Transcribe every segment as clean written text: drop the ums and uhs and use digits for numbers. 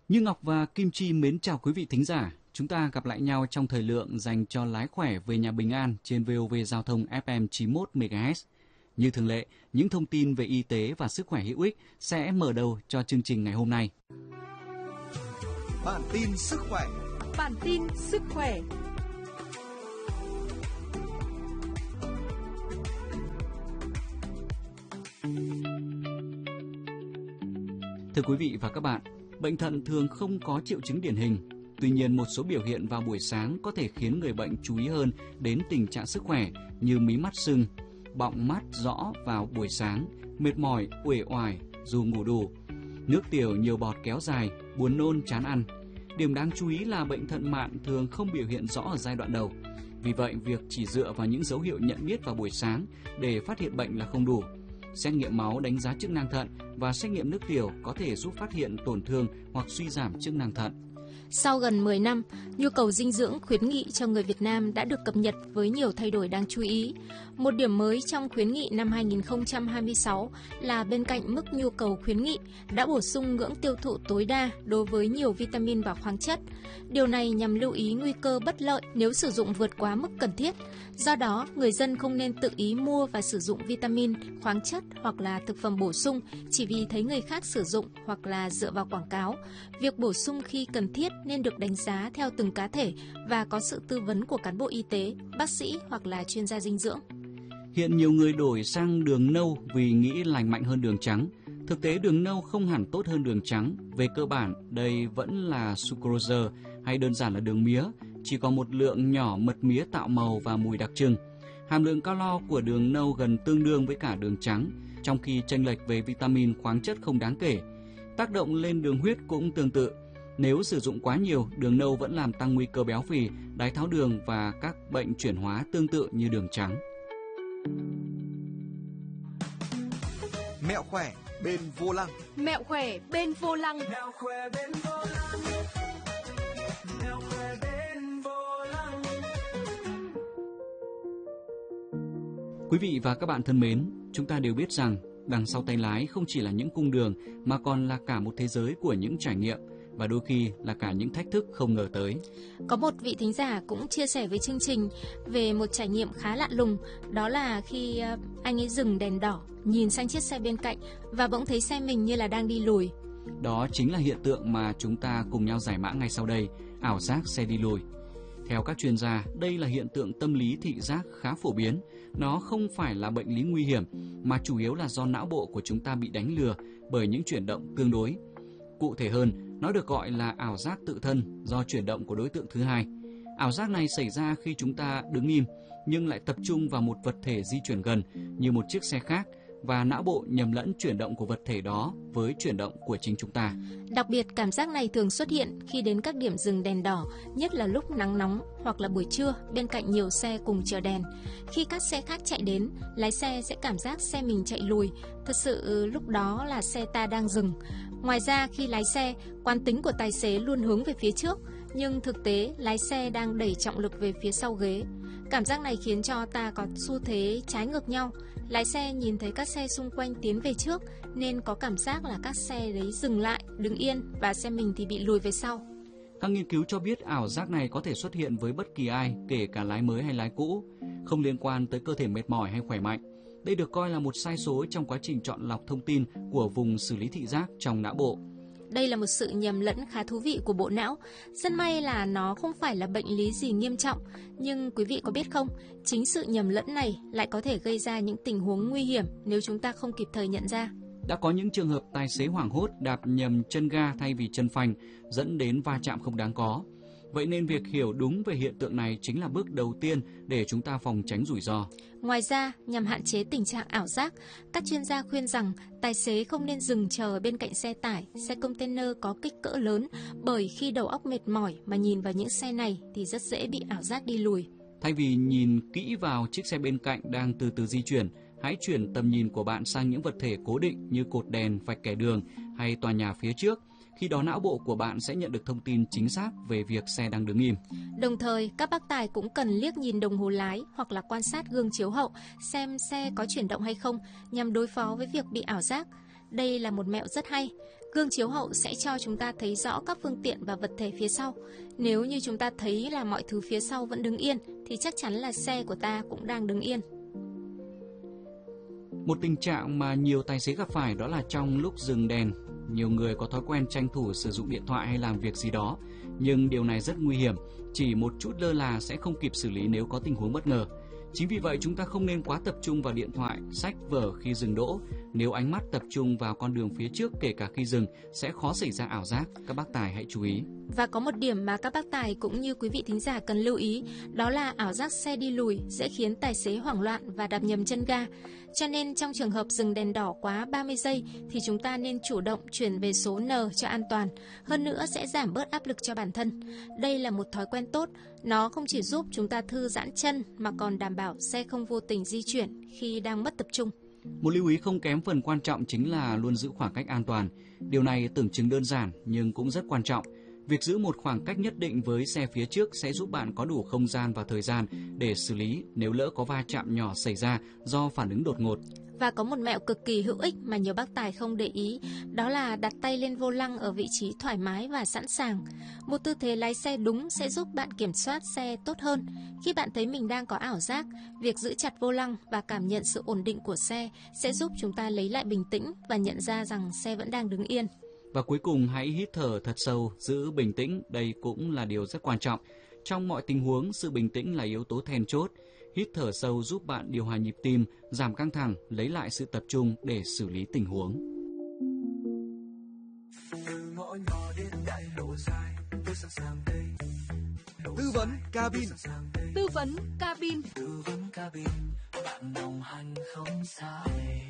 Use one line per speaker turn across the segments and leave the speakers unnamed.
Như Ngọc và Kim Chi mến chào quý vị thính giả. Chúng ta gặp lại nhau trong thời lượng dành cho lái khỏe về nhà bình an trên VOV Giao thông FM 91 MHz. Như thường lệ, những thông tin về y tế và sức khỏe hữu ích sẽ mở đầu cho chương trình ngày hôm nay.
Bản tin sức khỏe.
Bản tin sức khỏe.
Thưa quý vị và các bạn, bệnh thận thường không có triệu chứng điển hình. Tuy nhiên, một số biểu hiện vào buổi sáng có thể khiến người bệnh chú ý hơn đến tình trạng sức khỏe như mí mắt sưng, bọng mắt rõ vào buổi sáng, mệt mỏi, uể oải dù ngủ đủ, nước tiểu nhiều bọt kéo dài, buồn nôn, chán ăn. Điểm đáng chú ý là bệnh thận mạn thường không biểu hiện rõ ở giai đoạn đầu. Vì vậy, việc chỉ dựa vào những dấu hiệu nhận biết vào buổi sáng để phát hiện bệnh là không đủ. Xét nghiệm máu đánh giá chức năng thận và xét nghiệm nước tiểu có thể giúp phát hiện tổn thương hoặc suy giảm chức năng thận.
Sau gần 10 năm, nhu cầu dinh dưỡng khuyến nghị cho người Việt Nam đã được cập nhật với nhiều thay đổi đáng chú ý. Một điểm mới trong khuyến nghị năm 2026 là bên cạnh mức nhu cầu khuyến nghị đã bổ sung ngưỡng tiêu thụ tối đa đối với nhiều vitamin và khoáng chất. Điều này nhằm lưu ý nguy cơ bất lợi nếu sử dụng vượt quá mức cần thiết. Do đó, người dân không nên tự ý mua và sử dụng vitamin, khoáng chất hoặc là thực phẩm bổ sung chỉ vì thấy người khác sử dụng hoặc là dựa vào quảng cáo. Việc bổ sung khi cần thiết nên được đánh giá theo từng cá thể và có sự tư vấn của cán bộ y tế, bác sĩ hoặc là chuyên gia dinh dưỡng.
Hiện nhiều người đổi sang đường nâu vì nghĩ lành mạnh hơn đường trắng. Thực tế đường nâu không hẳn tốt hơn đường trắng. Về cơ bản, đây vẫn là sucrose hay đơn giản là đường mía, chỉ có một lượng nhỏ mật mía tạo màu và mùi đặc trưng. Hàm lượng calo của đường nâu gần tương đương với cả đường trắng, trong khi chênh lệch về vitamin khoáng chất không đáng kể. Tác động lên đường huyết cũng tương tự. Nếu sử dụng quá nhiều, đường nâu vẫn làm tăng nguy cơ béo phì, đái tháo đường và các bệnh chuyển hóa tương tự như đường trắng.
Mẹo khỏe bên vô lăng.
Mẹo khỏe bên vô lăng.
Mẹo khỏe bên vô lăng. Mẹo khỏe bên vô lăng.
Quý vị và các bạn thân mến, chúng ta đều biết rằng đằng sau tay lái không chỉ là những cung đường mà còn là cả một thế giới của những trải nghiệm và đôi khi là cả những thách thức không ngờ tới.
Có một vị thính giả cũng chia sẻ với chương trình về một trải nghiệm khá lạ lùng, đó là khi anh ấy dừng đèn đỏ, nhìn sang chiếc xe bên cạnh và bỗng thấy xe mình như là đang đi lùi.
Đó chính là hiện tượng mà chúng ta cùng nhau giải mã ngay sau đây, ảo giác xe đi lùi. Theo các chuyên gia, đây là hiện tượng tâm lý thị giác khá phổ biến. Nó không phải là bệnh lý nguy hiểm, mà chủ yếu là do não bộ của chúng ta bị đánh lừa bởi những chuyển động tương đối. Cụ thể hơn, nó được gọi là ảo giác tự thân do chuyển động của đối tượng thứ hai. Ảo giác này xảy ra khi chúng ta đứng im nhưng lại tập trung vào một vật thể di chuyển gần như một chiếc xe khác và não bộ nhầm lẫn chuyển động của vật thể đó với chuyển động của chính chúng ta.
Đặc biệt, cảm giác này thường xuất hiện khi đến các điểm dừng đèn đỏ, nhất là lúc nắng nóng hoặc là buổi trưa bên cạnh nhiều xe cùng chờ đèn. Khi các xe khác chạy đến, lái xe sẽ cảm giác xe mình chạy lùi, thật sự lúc đó là xe ta đang dừng. Ngoài ra, khi lái xe, quán tính của tài xế luôn hướng về phía trước, nhưng thực tế lái xe đang đẩy trọng lực về phía sau ghế. Cảm giác này khiến cho ta có xu thế trái ngược nhau. Lái xe nhìn thấy các xe xung quanh tiến về trước nên có cảm giác là các xe đấy dừng lại, đứng yên và xe mình thì bị lùi về sau.
Các nghiên cứu cho biết ảo giác này có thể xuất hiện với bất kỳ ai, kể cả lái mới hay lái cũ, không liên quan tới cơ thể mệt mỏi hay khỏe mạnh. Đây được coi là một sai số trong quá trình chọn lọc thông tin của vùng xử lý thị giác trong não bộ.
Đây là một sự nhầm lẫn khá thú vị của bộ não. Rất may là nó không phải là bệnh lý gì nghiêm trọng. Nhưng quý vị có biết không, chính sự nhầm lẫn này lại có thể gây ra những tình huống nguy hiểm nếu chúng ta không kịp thời nhận ra.
Đã có những trường hợp tài xế hoảng hốt đạp nhầm chân ga thay vì chân phanh, dẫn đến va chạm không đáng có. Vậy nên việc hiểu đúng về hiện tượng này chính là bước đầu tiên để chúng ta phòng tránh rủi ro.
Ngoài ra, nhằm hạn chế tình trạng ảo giác, các chuyên gia khuyên rằng tài xế không nên dừng chờ bên cạnh xe tải, xe container có kích cỡ lớn, bởi khi đầu óc mệt mỏi mà nhìn vào những xe này thì rất dễ bị ảo giác đi lùi.
Thay vì nhìn kỹ vào chiếc xe bên cạnh đang từ từ di chuyển, hãy chuyển tầm nhìn của bạn sang những vật thể cố định như cột đèn, vạch kẻ đường hay tòa nhà phía trước. Khi đó não bộ của bạn sẽ nhận được thông tin chính xác về việc xe đang đứng im.
Đồng thời, các bác tài cũng cần liếc nhìn đồng hồ lái hoặc là quan sát gương chiếu hậu xem xe có chuyển động hay không nhằm đối phó với việc bị ảo giác. Đây là một mẹo rất hay. Gương chiếu hậu sẽ cho chúng ta thấy rõ các phương tiện và vật thể phía sau. Nếu như chúng ta thấy là mọi thứ phía sau vẫn đứng yên thì chắc chắn là xe của ta cũng đang đứng yên.
Một tình trạng mà nhiều tài xế gặp phải đó là trong lúc dừng đèn, nhiều người có thói quen tranh thủ sử dụng điện thoại hay làm việc gì đó, nhưng điều này rất nguy hiểm, chỉ một chút lơ là sẽ không kịp xử lý nếu có tình huống bất ngờ. Chính vì vậy chúng ta không nên quá tập trung vào điện thoại, sách vở khi dừng đỗ. Nếu ánh mắt tập trung vào con đường phía trước kể cả khi dừng sẽ khó xảy ra ảo giác, các bác tài hãy chú ý.
Và có một điểm mà các bác tài cũng như quý vị thính giả cần lưu ý, đó là ảo giác xe đi lùi sẽ khiến tài xế hoảng loạn và đạp nhầm chân ga. Cho nên trong trường hợp dừng đèn đỏ quá 30 giây thì chúng ta nên chủ động chuyển về số N cho an toàn. Hơn nữa sẽ giảm bớt áp lực cho bản thân. Đây là một thói quen tốt, nó không chỉ giúp chúng ta thư giãn chân mà còn đảm bảo xe không vô tình di chuyển khi đang mất tập trung.
Một lưu ý không kém phần quan trọng chính là luôn giữ khoảng cách an toàn. Điều này tưởng chừng đơn giản nhưng cũng rất quan trọng. Việc giữ một khoảng cách nhất định với xe phía trước sẽ giúp bạn có đủ không gian và thời gian để xử lý nếu lỡ có va chạm nhỏ xảy ra do phản ứng đột ngột.
Và có một mẹo cực kỳ hữu ích mà nhiều bác tài không để ý, đó là đặt tay lên vô lăng ở vị trí thoải mái và sẵn sàng. Một tư thế lái xe đúng sẽ giúp bạn kiểm soát xe tốt hơn. Khi bạn thấy mình đang có ảo giác, việc giữ chặt vô lăng và cảm nhận sự ổn định của xe sẽ giúp chúng ta lấy lại bình tĩnh và nhận ra rằng xe vẫn đang đứng yên.
Và cuối cùng hãy hít thở thật sâu, giữ bình tĩnh, đây cũng là điều rất quan trọng. Trong mọi tình huống, sự bình tĩnh là yếu tố then chốt. Hít thở sâu giúp bạn điều hòa nhịp tim, giảm căng thẳng, lấy lại sự tập trung để xử lý tình huống.
Tư vấn cabin.
Tư vấn cabin.
Bạn đồng hành không sai.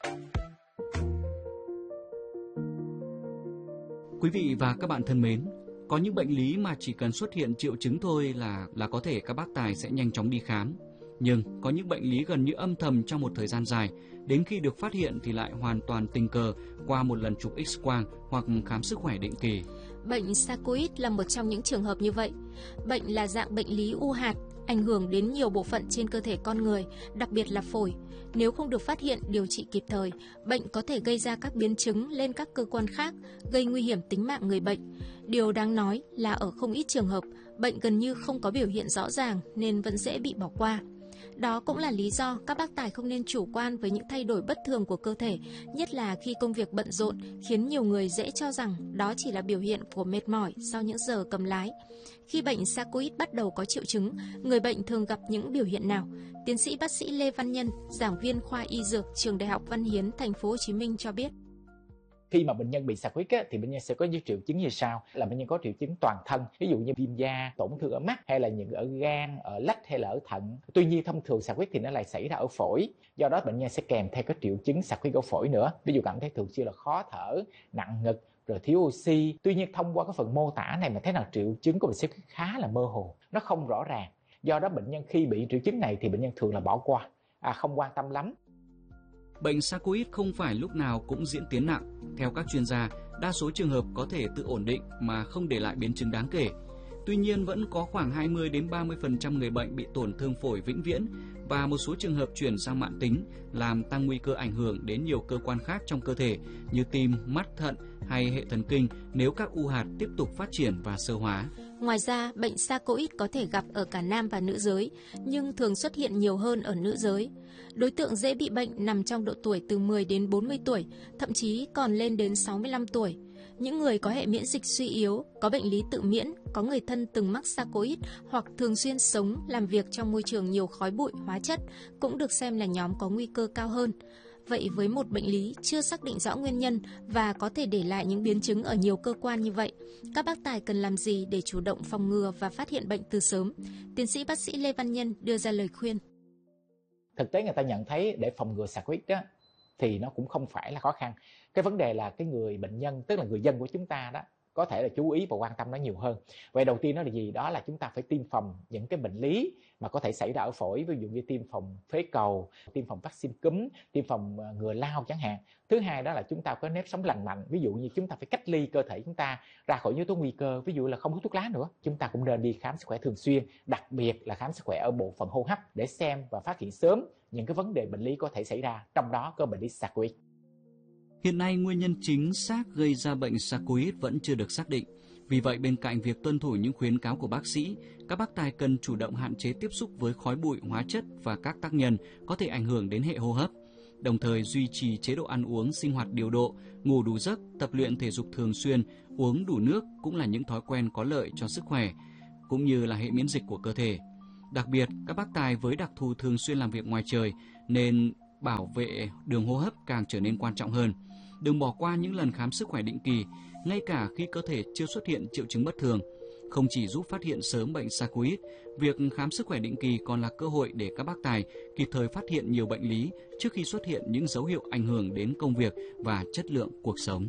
Quý vị và các bạn thân mến, có những bệnh lý mà chỉ cần xuất hiện triệu chứng thôi là có thể các bác tài sẽ nhanh chóng đi khám. Nhưng có những bệnh lý gần như âm thầm trong một thời gian dài, đến khi được phát hiện thì lại hoàn toàn tình cờ qua một lần chụp X-quang hoặc khám sức khỏe định kỳ.
Bệnh sarcoid là một trong những trường hợp như vậy. Bệnh là dạng bệnh lý u hạt, ảnh hưởng đến nhiều bộ phận trên cơ thể con người, đặc biệt là phổi. Nếu không được phát hiện, điều trị kịp thời, bệnh có thể gây ra các biến chứng lên các cơ quan khác, gây nguy hiểm tính mạng người bệnh. Điều đáng nói là ở không ít trường hợp, bệnh gần như không có biểu hiện rõ ràng nên vẫn dễ bị bỏ qua. Đó cũng là lý do các bác tài không nên chủ quan với những thay đổi bất thường của cơ thể, nhất là khi công việc bận rộn, khiến nhiều người dễ cho rằng đó chỉ là biểu hiện của mệt mỏi sau những giờ cầm lái. Khi bệnh sarcoid bắt đầu có triệu chứng, người bệnh thường gặp những biểu hiện nào? Tiến sĩ bác sĩ Lê Văn Nhân, giảng viên khoa y dược Trường Đại học Văn Hiến, Thành phố Hồ Chí Minh cho biết.
Khi mà bệnh nhân bị sarcoid thì bệnh nhân sẽ có những triệu chứng như sau, là bệnh nhân có triệu chứng toàn thân, ví dụ như viêm da, tổn thương ở mắt hay là những ở gan, ở lách hay là ở thận. Tuy nhiên thông thường sarcoid thì nó lại xảy ra ở phổi, do đó bệnh nhân sẽ kèm theo các triệu chứng sarcoid ở phổi nữa, ví dụ cảm thấy thường xuyên là khó thở, nặng ngực, rồi thiếu oxy. Tuy nhiên thông qua cái phần mô tả này mà thấy nào triệu chứng của bệnh sarcoid khá là mơ hồ, nó không rõ ràng. Do đó bệnh nhân khi bị triệu chứng này thì bệnh nhân thường là bỏ qua, không quan tâm lắm.
Bệnh sarcoid không phải lúc nào cũng diễn tiến nặng. Theo các chuyên gia, đa số trường hợp có thể tự ổn định mà không để lại biến chứng đáng kể. Tuy nhiên vẫn có khoảng 20 đến 30% người bệnh bị tổn thương phổi vĩnh viễn và một số trường hợp chuyển sang mãn tính, làm tăng nguy cơ ảnh hưởng đến nhiều cơ quan khác trong cơ thể như tim, mắt, thận hay hệ thần kinh nếu các u hạt tiếp tục phát triển và xơ hóa.
Ngoài ra, bệnh sarcoid có thể gặp ở cả nam và nữ giới, nhưng thường xuất hiện nhiều hơn ở nữ giới. Đối tượng dễ bị bệnh nằm trong độ tuổi từ 10 đến 40 tuổi, thậm chí còn lên đến 65 tuổi. Những người có hệ miễn dịch suy yếu, có bệnh lý tự miễn, có người thân từng mắc sarcoid hoặc thường xuyên sống, làm việc trong môi trường nhiều khói bụi, hóa chất cũng được xem là nhóm có nguy cơ cao hơn. Vậy với một bệnh lý chưa xác định rõ nguyên nhân và có thể để lại những biến chứng ở nhiều cơ quan như vậy, các bác tài cần làm gì để chủ động phòng ngừa và phát hiện bệnh từ sớm? Tiến sĩ bác sĩ Lê Văn Nhân đưa ra lời khuyên.
Thực tế người ta nhận thấy để phòng ngừa sarcoid thì nó cũng không phải là khó khăn. Cái vấn đề là cái người bệnh nhân, tức là người dân của chúng ta đó, có thể là chú ý và quan tâm nó nhiều hơn. Vậy đầu tiên đó là gì? Đó là chúng ta phải tiêm phòng những cái bệnh lý mà có thể xảy ra ở phổi, ví dụ như tiêm phòng phế cầu, tiêm phòng vaccine cúm, tiêm phòng ngừa lao chẳng hạn. Thứ hai đó là chúng ta có nếp sống lành mạnh, ví dụ như chúng ta phải cách ly cơ thể chúng ta ra khỏi yếu tố nguy cơ, ví dụ là không hút thuốc lá nữa. Chúng ta cũng nên đi khám sức khỏe thường xuyên, đặc biệt là khám sức khỏe ở bộ phận hô hấp để xem và phát hiện sớm những cái vấn đề bệnh lý có thể xảy ra, trong đó có bệnh lý sarcoid.
Hiện nay, nguyên nhân chính xác gây ra bệnh sarcoid vẫn chưa được xác định. Vì vậy, bên cạnh việc tuân thủ những khuyến cáo của bác sĩ, các bác tài cần chủ động hạn chế tiếp xúc với khói bụi, hóa chất và các tác nhân có thể ảnh hưởng đến hệ hô hấp. Đồng thời duy trì chế độ ăn uống sinh hoạt điều độ, ngủ đủ giấc, tập luyện thể dục thường xuyên, uống đủ nước cũng là những thói quen có lợi cho sức khỏe, cũng như là hệ miễn dịch của cơ thể. Đặc biệt, các bác tài với đặc thù thường xuyên làm việc ngoài trời nên bảo vệ đường hô hấp càng trở nên quan trọng hơn. Đừng bỏ qua những lần khám sức khỏe định kỳ, ngay cả khi cơ thể chưa xuất hiện triệu chứng bất thường. Không chỉ giúp phát hiện sớm bệnh sarcoid, việc khám sức khỏe định kỳ còn là cơ hội để các bác tài kịp thời phát hiện nhiều bệnh lý trước khi xuất hiện những dấu hiệu ảnh hưởng đến công việc và chất lượng cuộc sống.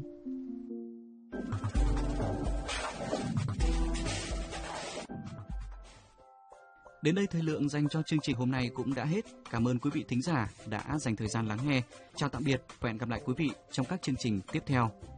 Đến đây thời lượng dành cho chương trình hôm nay cũng đã hết. Cảm ơn quý vị thính giả đã dành thời gian lắng nghe. Chào tạm biệt và hẹn gặp lại quý vị trong các chương trình tiếp theo.